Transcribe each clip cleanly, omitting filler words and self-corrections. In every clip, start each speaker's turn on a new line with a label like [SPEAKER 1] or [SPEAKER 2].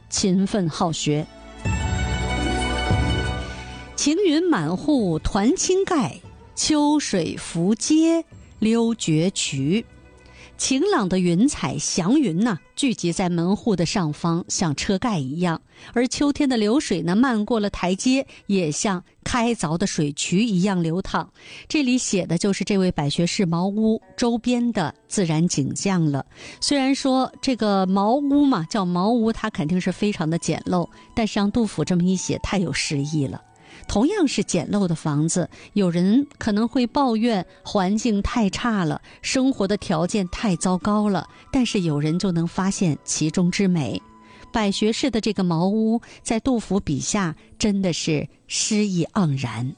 [SPEAKER 1] 勤奋好学。晴云满户团青盖，秋水浮阶溜绝渠。晴朗的云彩祥云呢，聚集在门户的上方，像车盖一样；而秋天的流水呢，漫过了台阶，也像开凿的水渠一样流淌。这里写的就是这位百学士茅屋周边的自然景象了。虽然说这个茅屋嘛，叫茅屋，它肯定是非常的简陋，但是让杜甫这么一写，太有诗意了。同样是简陋的房子，有人可能会抱怨环境太差了，生活的条件太糟糕了，但是有人就能发现其中之美。百学士的这个茅屋，在杜甫笔下真的是诗意盎然。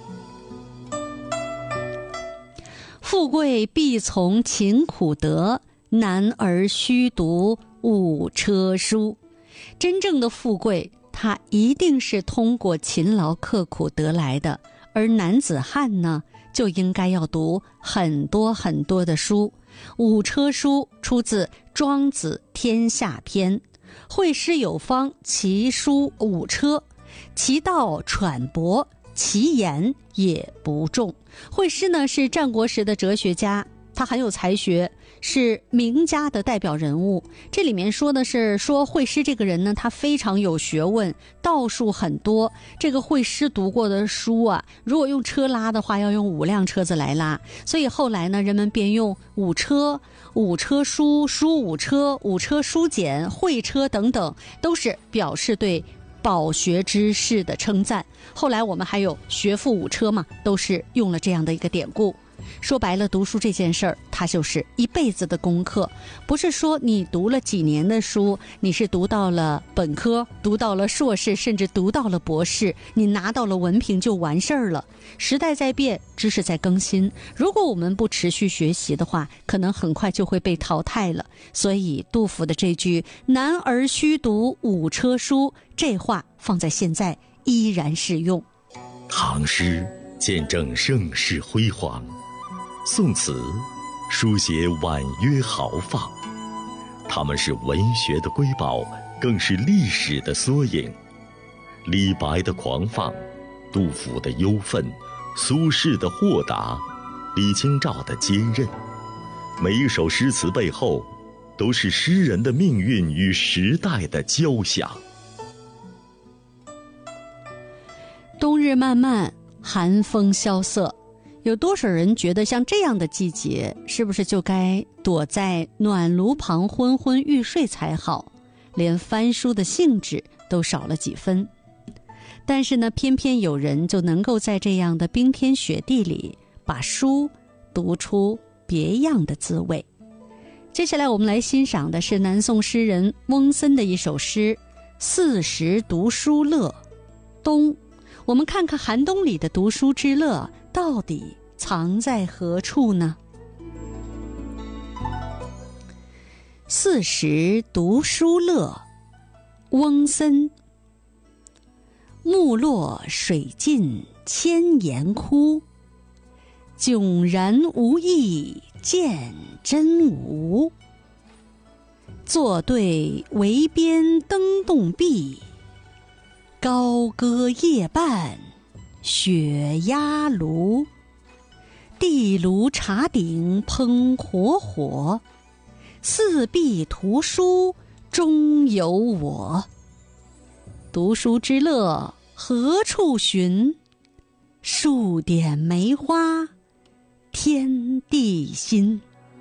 [SPEAKER 1] 富贵必从勤苦得，男儿须读五车书。真正的富贵，它一定是通过勤劳刻苦得来的，而男子汉呢，就应该要读很多很多的书。五车书出自《庄子·天下篇》，会诗有方，其书五车，其道揣博，其言也不重。会诗呢，是战国时的哲学家，他很有才学，是名家的代表人物。这里面说的是说会诗这个人呢，他非常有学问，道术很多。这个会诗读过的书啊，如果用车拉的话，要用5辆车子来拉。所以后来呢，人们便用五车、五车书、书五车、五车书简、会车等等，都是表示对饱学之士的称赞。后来我们还有学富五车嘛，都是用了这样的一个典故。说白了，读书这件事儿，它就是一辈子的功课，不是说你读了几年的书，你是读到了本科，读到了硕士，甚至读到了博士，你拿到了文凭就完事儿了。时代在变，知识在更新，如果我们不持续学习的话，可能很快就会被淘汰了。所以杜甫的这句“男儿须读五车书”，这话放在现在依然适用。
[SPEAKER 2] 唐诗见证盛世辉煌，宋词书写婉约豪放，它们是文学的瑰宝，更是历史的缩影。李白的狂放，杜甫的忧愤，苏轼的豁达，李清照的坚韧，每一首诗词背后都是诗人的命运与时代的交响。
[SPEAKER 1] 冬日漫漫，寒风萧瑟，有多少人觉得像这样的季节，是不是就该躲在暖炉旁昏昏欲睡才好，连翻书的兴致都少了几分。但是呢，偏偏有人就能够在这样的冰天雪地里把书读出别样的滋味。接下来我们来欣赏的是南宋诗人翁森的一首诗《40读书乐》。冬，我们看看寒冬里的读书之乐到底藏在何处呢？40读书乐，翁森。木落水尽千岩枯，迥然无益见真无。坐对围边灯洞壁，高歌夜半雪压炉。地炉茶鼎烹火火，四壁图书中有我。读书之乐何处寻？数点梅花天地心。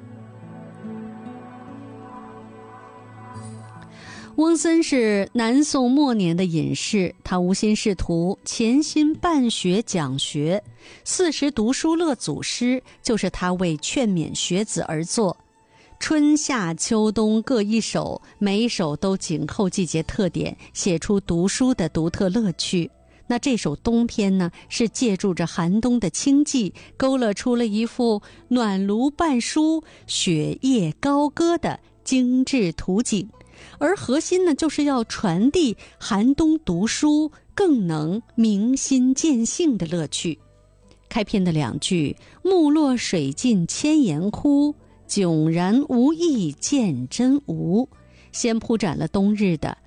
[SPEAKER 1] 翁森是南宋末年的隐士，他无心仕途，潜心办学讲学。40读书乐组诗就是他为劝勉学子而作，春夏秋冬各一首，每一首都紧扣季节特点，写出读书的独特乐趣。那这首冬篇呢，是借助着寒冬的清寂，勾勒出了一幅暖炉伴书、雪夜高歌的精致图景。而核心呢，就是要传递寒冬读书更能明心见性的乐趣。开篇的2句“木落水尽千岩枯，迥然无益见真无”，先铺展了冬日的